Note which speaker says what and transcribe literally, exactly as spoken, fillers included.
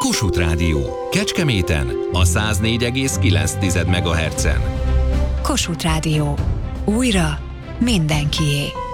Speaker 1: Kossuth Rádió. Kecskeméten a száz négy egész kilenc MHz-en.
Speaker 2: Kossuth Rádió. Újra mindenkié.